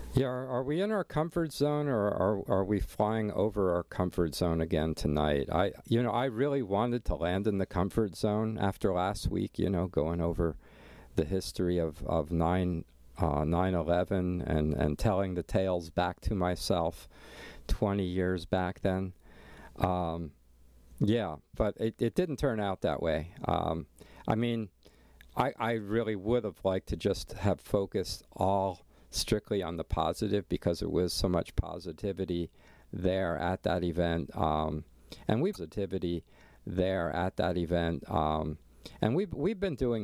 Yeah, are we in our comfort zone, or are we flying over our comfort zone again tonight? I really wanted to land in the comfort zone after last week, going over the history of 9/11 and telling the tales back to myself 20 years back then. Um, yeah, but it didn't turn out that way. I mean, I really would have liked to just have focused all strictly on the positive because there was so much positivity there at that event. And we've positivity there at that event. And we've been doing